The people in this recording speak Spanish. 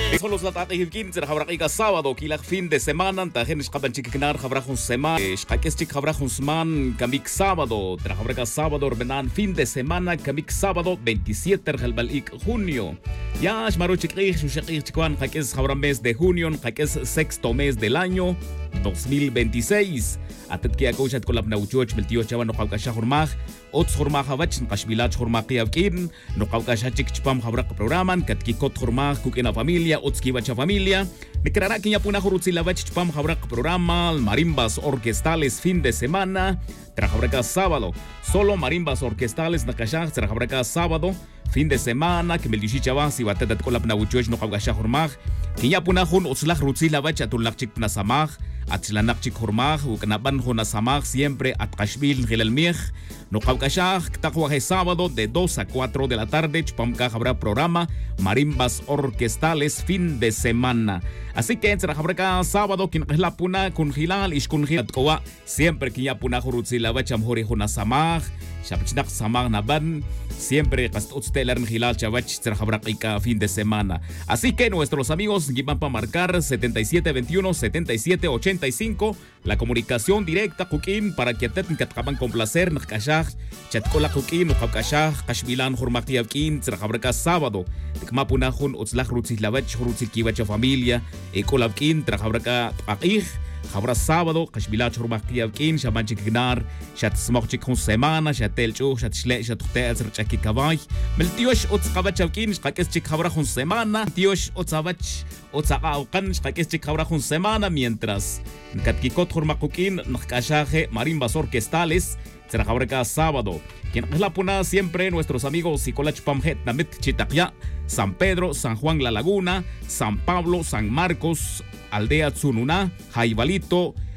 Son los latatihivkin, serhabraqiga sábado, kilak fin de semana, tajen shkabanchiknar habrajun semana, shkakestik habrajun sman, kamik sábado, trahabraga sábado, orbenan fin de semana, kamik sábado, 27 halbalik junio. Ya shmaruchikri, shushakir chikwan, jakes habran mes de junio, jakes sexto mes del año 2026. Atet kia koshat kolab nauchoch meltio chavan no qawkasha hurmaj, ots hurmaj havach qashbilach hurmaqi avkin, no qawkasha chikchpam habraq programan, katkikot hurmaj kukena familia, ots kivacha familia. Nikrara kinya puna hurutzilavach chpam habraq programa, marimbas orquestales fin de semana, trahabraka sábado, solo marimbas orquestales nakashach trahabraka sábado. Fin de semana, que me dice chaval, si batetat kolab nauchoch no qawkasha hurmaj, kinya puna hun otslach rutzilavach atulach chikna samaj. Atlanak chik hurmaj, ukanaban hunasamaj siempre at Kashbil Gilalmij. No Kaukashaj, Tahuaje sábado de 2 a 4 de la tarde. Chupamka habrá programa Marimbas Orquestales fin de semana. Así que entre habrá sábado, quien es la puna con Gilal y con Gilatkoa. Siempre que ya puna hurutzila bacham hori hunasamaj. Shapchinak samag naban. Siempre Kastutzteler Gilal Chavach Trahabraqica fin de semana. Así que nuestros amigos van para marcar 7721 7785 la comunicación directa Kukin para que te katkaban con placer Nakashah Chatkola Kukin Nakashah Kashbilan Hurmakiavkin Trahabraqa sábado Tikmapunahun Utzlach Rutzilabach Rutzilkivacha familia Ekolabkin Trahabraqa Aqih Habra sábado, Kashbilach Hurmakiavkin, Shamanchiknar, Shat Smokchik hun semana, Shatelchu, Shatshle, Shatutel, Serchaki Kavai, Meltiosh Utzkavachavkin, Shakeschik Habra hun semana, Tiosh Utzavach, Utzaukan, Shakeschik Habra hun semana, mientras Katkikot Hurmakukin, Nakashaje, Marimbas Orquestales, Trahabraqa sábado. Quien es la puna siempre nuestros amigos Sicolach Pamjet, Namit Chitapya, San Pedro, San Juan La Laguna, San Pablo, San Marcos, Aldea Tsununa, Jaibalito,